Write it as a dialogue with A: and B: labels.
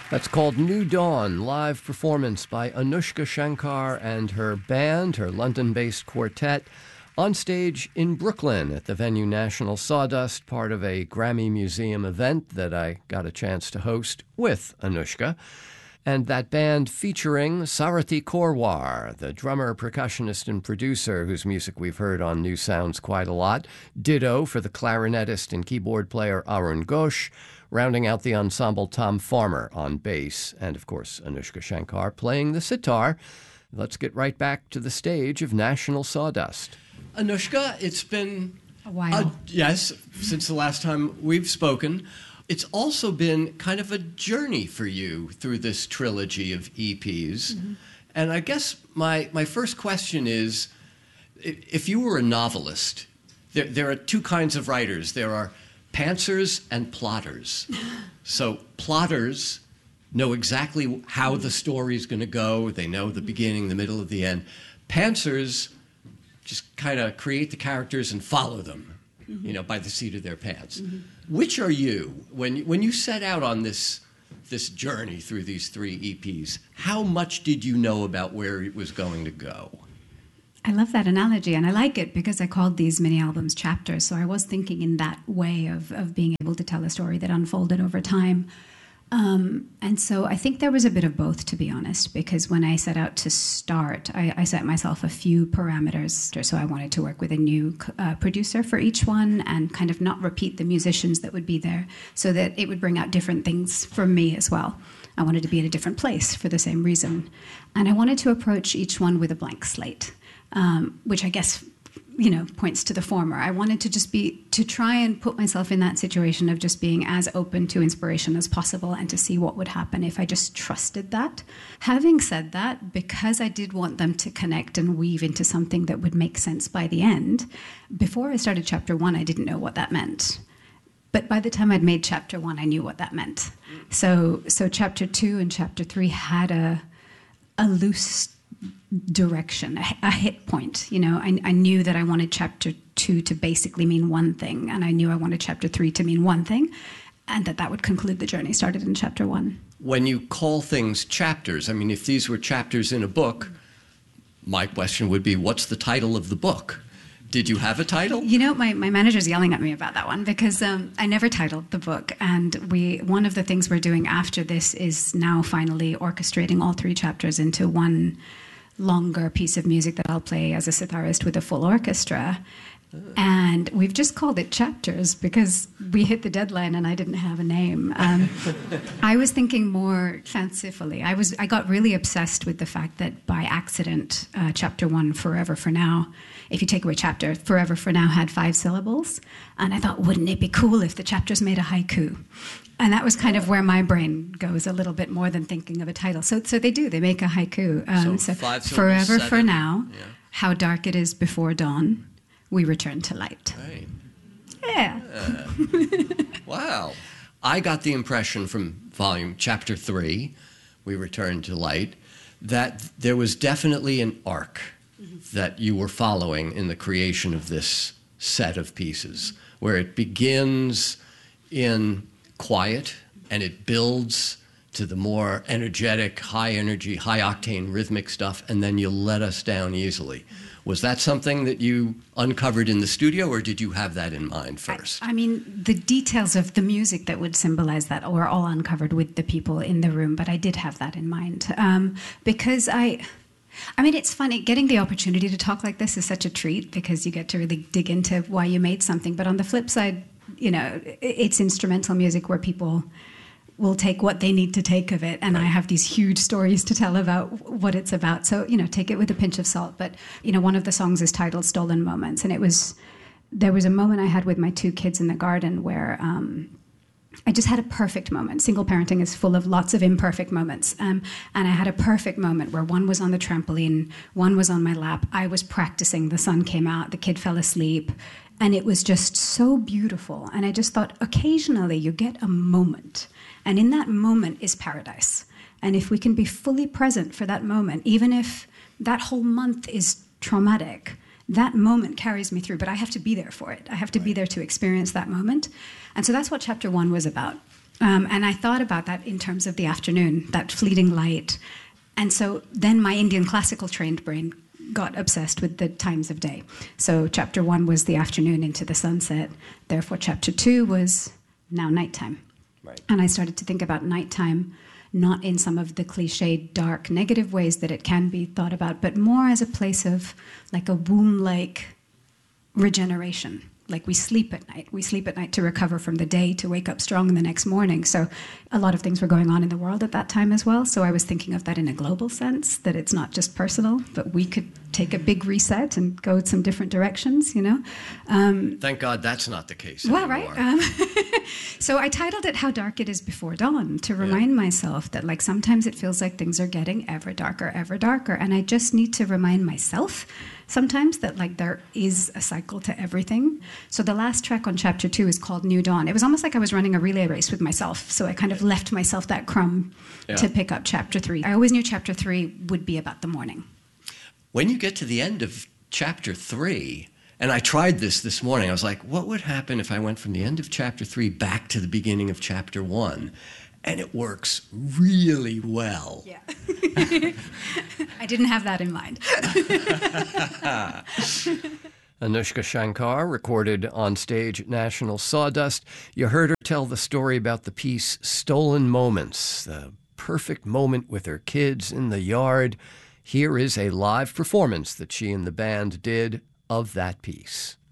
A: That's called New Dawn, live performance by Anushka Shankar and her band, her London-based quartet, on stage in Brooklyn at the venue National Sawdust, part of a Grammy Museum event that I got a chance to host with Anushka. And that band featuring Sarathi Korwar, the drummer, percussionist, and producer whose music we've heard on New Sounds quite a lot. Ditto for the clarinetist and keyboard player Arun Ghosh, rounding out the ensemble Tom Farmer on bass, and of course Anushka Shankar playing the sitar. Let's get right back to the stage of National Sawdust. Anushka, it's been
B: a while.
A: Yes, since the last time we've spoken. It's also been kind of a journey for you through this trilogy of EPs. Mm-hmm. And I guess my first question is, if you were a novelist, there are two kinds of writers. There are pantsers and plotters. So plotters know exactly how the story's going to go. They know the beginning, the middle, and the end. Pantsers just kind of create the characters and follow them, by the seat of their pants. Mm-hmm. Which are you? When you set out on this journey through these three EPs, how much did you know about where it was going to go?
B: I love that analogy, and I like it because I called these mini albums chapters, so I was thinking in that way of being able to tell a story that unfolded over time. And so I think there was a bit of both, to be honest, because when I set out to start, I set myself a few parameters. So I wanted to work with a new producer for each one and kind of not repeat the musicians that would be there so that it would bring out different things from me as well. I wanted to be in a different place for the same reason. And I wanted to approach each one with a blank slate, which I guess points to the former. I wanted to try and put myself in that situation of just being as open to inspiration as possible and to see what would happen if I just trusted that. Having said that, because I did want them to connect and weave into something that would make sense by the end, before I started chapter 1, I didn't know what that meant. But by the time I'd made chapter 1, I knew what that meant. So chapter 2 and chapter 3 had a loose direction, a hit point. I knew that I wanted chapter 2 to basically mean one thing, and I knew I wanted chapter 3 to mean one thing, and that would conclude the journey started in chapter 1. When you call things chapters, if these were chapters in a book, my question would be, what's the title of the book? Did you have a title? My manager's yelling at me about that one because I never titled the book. And one of the things we're doing after this is now finally orchestrating all 3 chapters into one longer piece of music that I'll play as a sitarist with a full orchestra. And we've just called it chapters because we hit the deadline and I didn't have a name. I was thinking more fancifully. I got really obsessed with the fact that by accident, chapter 1, Forever for Now, if you take away chapter, Forever for Now had 5 syllables. And I thought, wouldn't it be cool if the chapters made a haiku? And that was kind of where my brain goes a little bit more than thinking of a title. So they do. They make a haiku. So 5 syllables, Forever 7. For Now, How dark it is before dawn, we return to light.
A: Right.
B: Yeah.
A: Wow. I got the impression from chapter 3, We Return to Light, that there was definitely an arc that you were following in the creation of this set of pieces, where it begins in quiet and it builds to the more energetic, high energy, high octane rhythmic stuff, and then you let us down easily. Was that something that you uncovered in the studio, or did you have that in mind first?
B: The details of the music that would symbolize that were all uncovered with the people in the room, but I did have that in mind. Because it's funny, getting the opportunity to talk like this is such a treat because you get to really dig into why you made something. But on the flip side, it's instrumental music where people will take what they need to take of it. And right. I have these huge stories to tell about what it's about. So, take it with a pinch of salt. But, one of the songs is titled Stolen Moments. And there was a moment I had with my 2 kids in the garden where I just had a perfect moment. Single parenting is full of lots of imperfect moments. And I had a perfect moment where one was on the trampoline, one was on my lap. I was practicing. The sun came out, the kid fell asleep. And it was just so beautiful. And I just thought, occasionally you get a moment. And in that moment is paradise. And if we can be fully present for that moment, even if that whole month is traumatic, that moment carries me through. But I have to be there for it. I have to be there to experience that moment. And so that's what chapter 1 was about. And I thought about that in terms of the afternoon, that fleeting light. And so then my Indian classical trained brain got obsessed with the times of day. So chapter 1 was the afternoon into the sunset. Therefore, chapter 2 was now nighttime.
A: Right.
B: And I started to think about nighttime not in some of the cliched, dark, negative ways that it can be thought about, but more as a place of like a womb-like regeneration. Like we sleep at night. We sleep at night to recover from the day, to wake up strong the next morning. So a lot of things were going on in the world at that time as well. So I was thinking of that in a global sense, that it's not just personal, but we could take a big reset and go some different directions, you know?
A: Thank God that's not the case
B: well,
A: anymore.
B: Right. So I titled it How Dark It Is Before Dawn, to remind myself that like sometimes it feels like things are getting ever darker. And I just need to remind myself sometimes that like there is a cycle to everything. So the last track on chapter 2 is called New Dawn. It was almost like I was running a relay race with myself. So I kind of left myself that crumb to pick up chapter 3. I always knew chapter 3 would be about the morning.
A: When you get to the end of chapter 3, and I tried this morning, I was like, what would happen if I went from the end of chapter 3 back to the beginning of chapter 1? And it works really well.
B: Yeah. I didn't have that in mind.
A: Anushka Shankar recorded on stage at National Sawdust. You heard her tell the story about the piece Stolen Moments, the perfect moment with her kids in the yard. Here is a live performance that she and the band did of that piece.